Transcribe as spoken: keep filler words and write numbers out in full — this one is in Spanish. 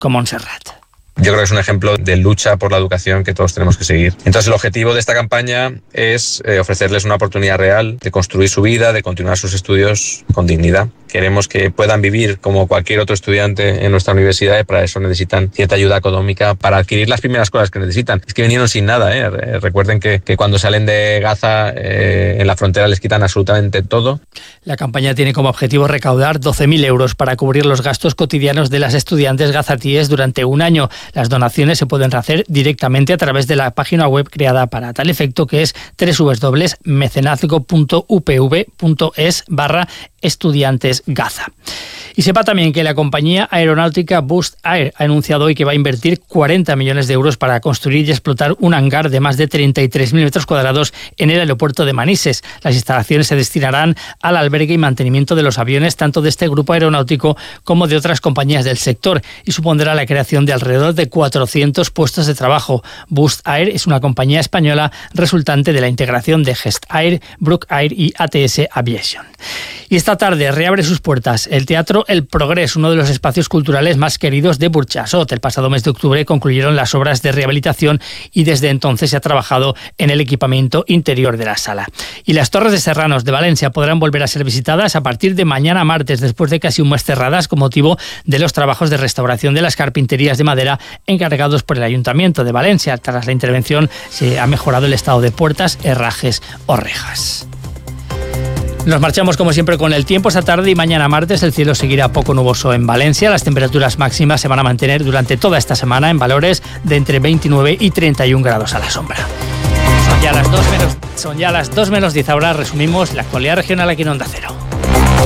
con Montserrat. Yo creo que es un ejemplo de lucha por la educación que todos tenemos que seguir. Entonces el objetivo de esta campaña es eh, ofrecerles una oportunidad real de construir su vida, de continuar sus estudios con dignidad. Queremos que puedan vivir como cualquier otro estudiante en nuestra universidad y para eso necesitan cierta ayuda económica para adquirir las primeras cosas que necesitan. Es que vinieron sin nada, ¿eh? Recuerden que, que cuando salen de Gaza eh, en la frontera les quitan absolutamente todo. La campaña tiene como objetivo recaudar doce mil euros para cubrir los gastos cotidianos de las estudiantes gazatíes durante un año. Las donaciones se pueden hacer directamente a través de la página web creada para tal efecto, que es doble u doble u doble u punto mecenazgo punto u p v punto es barra estudiantes Gaza. Y sepa también que la compañía aeronáutica Boost Air ha anunciado hoy que va a invertir cuarenta millones de euros para construir y explotar un hangar de más de treinta y tres mil metros cuadrados en el aeropuerto de Manises. Las instalaciones se destinarán al albergue y mantenimiento de los aviones tanto de este grupo aeronáutico como de otras compañías del sector y supondrá la creación de alrededor de cuatrocientos puestos de trabajo. Boost Air es una compañía española resultante de la integración de Gest Air, Brook Air y A T S Aviation. Y esta tarde reabre sus puertas el Teatro El Progrés, uno de los espacios culturales más queridos de Burjasot. El pasado mes de octubre concluyeron las obras de rehabilitación y desde entonces se ha trabajado en el equipamiento interior de la sala. Y las Torres de Serranos de Valencia podrán volver a ser visitadas a partir de mañana martes, después de casi un mes cerradas con motivo de los trabajos de restauración de las carpinterías de madera encargados por el Ayuntamiento de Valencia. Tras la intervención se ha mejorado el estado de puertas, herrajes o rejas. Nos marchamos como siempre con el tiempo. Esta tarde y mañana martes el cielo seguirá poco nuboso en Valencia. Las temperaturas máximas se van a mantener durante toda esta semana en valores de entre veintinueve y treinta y un grados a la sombra. Son ya las dos menos, son ya las dos menos diez. Ahora resumimos la actualidad regional aquí en Onda Cero.